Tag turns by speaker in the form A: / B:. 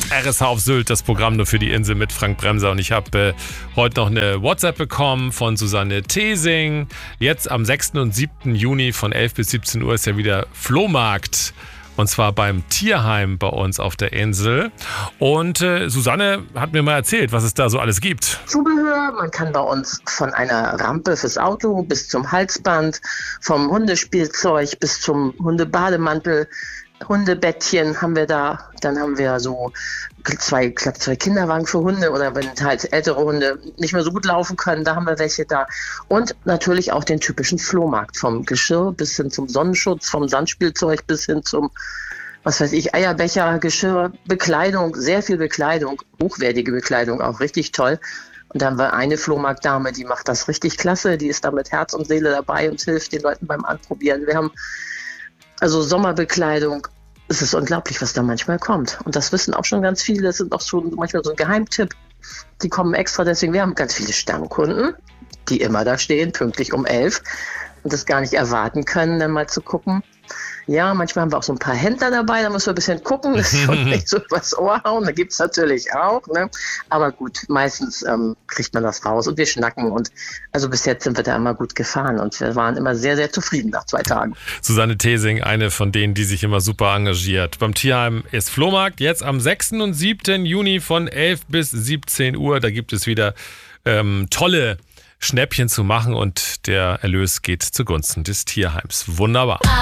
A: RSH auf Sylt, das Programm nur für die Insel mit Frank Bremser. Und ich habe heute noch eine WhatsApp bekommen von Susanne Thesing. Jetzt am 6. und 7. Juni von 11 bis 17 Uhr ist ja wieder Flohmarkt. Und zwar beim Tierheim bei uns auf der Insel. Und Susanne hat mir mal erzählt, was es da so alles gibt.
B: Zubehör, man kann bei uns von einer Rampe fürs Auto bis zum Halsband, vom Hundespielzeug bis zum Hundebademantel, Hundebettchen haben wir da. Dann haben wir so zwei Kinderwagen für Hunde oder wenn halt ältere Hunde nicht mehr so gut laufen können, da haben wir welche da. Und natürlich auch den typischen Flohmarkt, vom Geschirr bis hin zum Sonnenschutz, vom Sandspielzeug bis hin zum, was weiß ich, Eierbecher, Geschirr, Bekleidung, sehr viel Bekleidung, hochwertige Bekleidung, auch richtig toll. Und da haben wir eine Flohmarktdame, die macht das richtig klasse, die ist da mit Herz und Seele dabei und hilft den Leuten beim Anprobieren. Wir haben also Sommerbekleidung. Es ist unglaublich, was da manchmal kommt. Und das wissen auch schon ganz viele. Das sind auch schon manchmal so ein Geheimtipp. Die kommen extra deswegen. Wir haben ganz viele Stammkunden, die immer da stehen, pünktlich um 11 und das gar nicht erwarten können, dann mal zu gucken. Ja, manchmal haben wir auch so ein paar Händler dabei, da müssen wir ein bisschen gucken, dass wir uns nicht so übers Ohr hauen. Da gibt es natürlich auch, ne? Aber gut, meistens kriegt man das raus und wir schnacken. Und also bis jetzt sind wir da immer gut gefahren und wir waren immer sehr, sehr zufrieden nach 2 Tagen.
A: Susanne Thesing, eine von denen, die sich immer super engagiert. Beim Tierheim ist Flohmarkt jetzt am 6. und 7. Juni von 11 bis 17 Uhr. Da gibt es wieder tolle Schnäppchen zu machen und der Erlös geht zugunsten des Tierheims. Wunderbar.